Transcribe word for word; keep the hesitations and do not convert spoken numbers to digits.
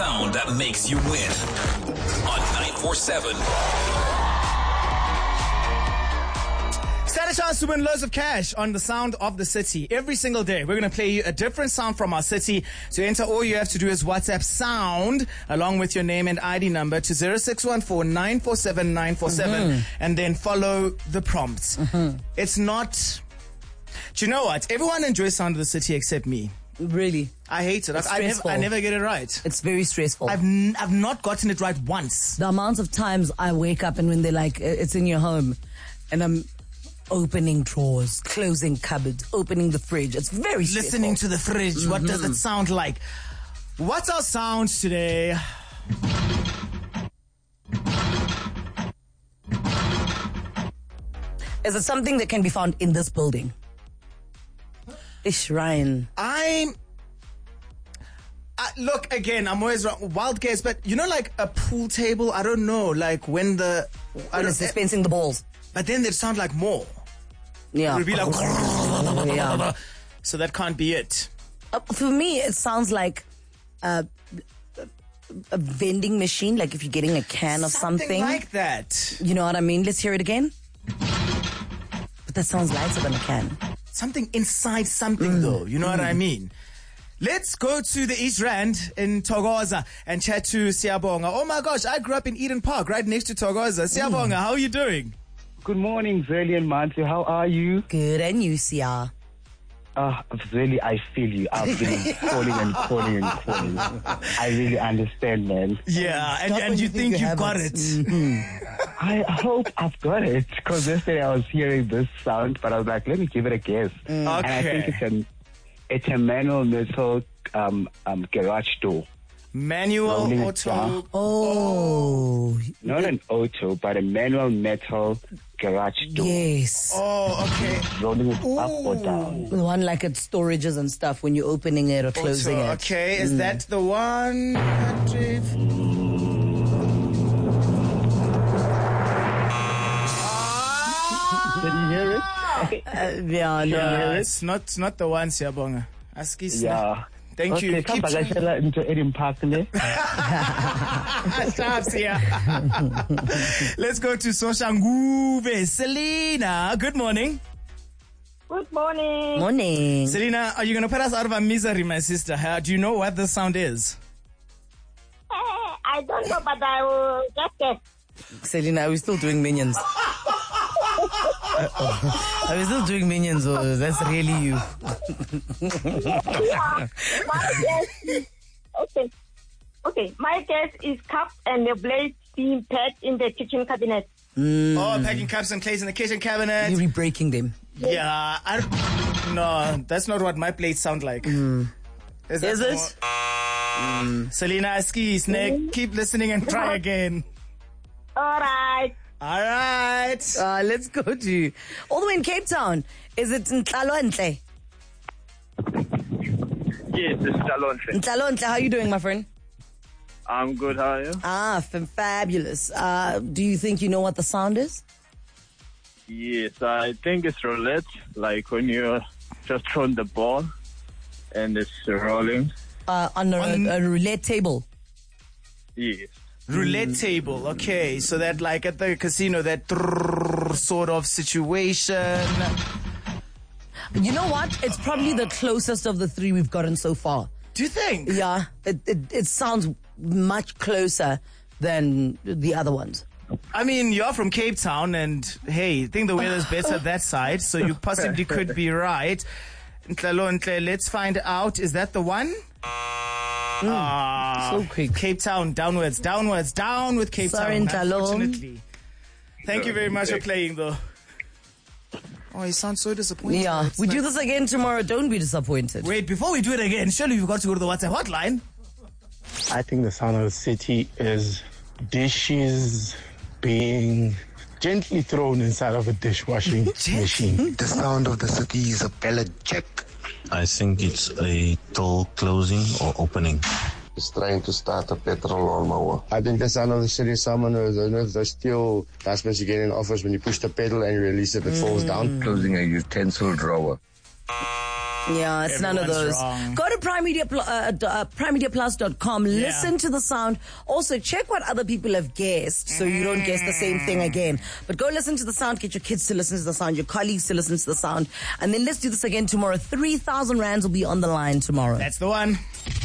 Sound that makes you win on nine four seven. Stand a chance to win loads of cash on the Sound of the City. Every single day, we're going to play you a different sound from our city. To enter, all you have to do is WhatsApp sound along with your name and I D number to zero six one four nine four seven nine four seven mm-hmm. and then follow the prompts. Mm-hmm. It's not... Do you know what? Everyone enjoys Sound of the City except me. Really? I hate it. I, I, never, I never get it right. It's very stressful. I've n- I've not gotten it right once. The amount of times I wake up and when they're like, it's in your home, and I'm opening drawers, closing cupboards, opening the fridge. It's very stressful. Listening to the fridge. Mm-hmm. What does it sound like? What's our sound today? Is it something that can be found in this building? Ish, Ryan. I'm... Uh, look, again, I'm always wrong. Wild guess, but you know, like a pool table? I don't know, like when the... When it's dispensing the balls. But then they'd sound like more. Yeah. It would be like... yeah. So that can't be it. Uh, for me, it sounds like a, a vending machine, like if you're getting a can of something. Something like that. You know what I mean? Let's hear it again. But that sounds lighter than a can. Something inside something, mm. though. You know mm. what I mean? Let's go to the East Rand in Thokoza and chat to Siyabonga. Oh my gosh, I grew up in Eden Park, right next to Thokoza. Siyabonga, mm. how are you doing? Good morning, Zeli and Mansi. How are you? Good, and you, Siya? Uh, Zeli, I feel you. I've been calling and calling and calling. I really understand, man. Yeah, and, and you, you think, think you you've got it. it. Mm-hmm. I hope I've got it, because yesterday I was hearing this sound, but I was like, let me give it a guess. Mm. Okay. And I think it's a, it's a manual metal um, um, garage door. Manual Rolling auto. Oh. Not an auto, but a manual metal garage door. Yes. Oh, okay. Rolling it Ooh. up or down. The one like at storages and stuff when you're opening it or closing auto, it. Okay, is mm. that the one? Did you hear it? Uh, yeah, no. Yeah, it's not, it's not the one, Siyabonga. Askis. Yeah. Thank okay, you. Keep trying. Into Eden Park, ne? Let's go to Soshanguve. Selena, good morning. Good morning. Morning. Selena, are you going to put us out of our misery, my sister? Uh, do you know what the sound is? Uh, I don't know, but I will just guess. Selena, are we still doing Minions? Are we still doing Minions, or that's really you? Yeah, my guess is, okay. Okay, my guess is cups and the blades being packed in the kitchen cabinet. Mm. Oh, packing cups and plates in the kitchen cabinet. You're breaking them. Yeah, I don't, no, that's not what my plates sound like. Mm. Is, is it? Mm. Selena, ski, snake, mm. keep listening and try again. All right. All right. Uh, let's go to all the way in Cape Town. Is it Ntlalo-ntle? Yes, it's Ntlalo-ntle. Ntlalo-ntle, how are you doing, my friend? I'm good, how are you? Ah, f- fabulous. Uh, do you think you know what the sound is? Yes, I think it's roulette, like when you're just throwing the ball and it's rolling. Uh, on a, on a roulette table? Yes. Roulette Mm. table, okay. So that like at the casino, that trrr sort of situation. You know what? It's probably the closest of the three we've gotten so far. Do you think? Yeah, it, it, it sounds much closer than the other ones. I mean, you're from Cape Town and hey, I think the weather's better that side, so you possibly could be right. Ntlalo-ntle, let's find out. Is that the one? Mm, uh, so quick. Cape Town, downwards, downwards, down with Cape Sorry, Town, Ntlalo. unfortunately. Thank you very much for playing, though. Oh, he sounds so disappointed. Yeah, It's we like, do this again tomorrow. Don't be disappointed. Wait, before we do it again, surely we've got to go to the WhatsApp hotline. I think the sound of the city is dishes being gently thrown inside of a dishwashing machine. The sound of the city is a pellet check. I think it's a till closing or opening. It's trying to start a petrol lawnmower. I think the sound of the city is someone who, you know, the steel dustbins you get in office when you push the pedal and you release it, it mm. falls down. Closing a utensil drawer. Yeah, it's none of Everyone's those. wrong. Go to prime media pl- uh, d- uh, prime media plus dot com. Yeah. Listen to the sound. Also, check what other people have guessed so you don't guess the same thing again. But go listen to the sound. Get your kids to listen to the sound, your colleagues to listen to the sound. And then let's do this again tomorrow. three thousand rands will be on the line tomorrow. That's the one.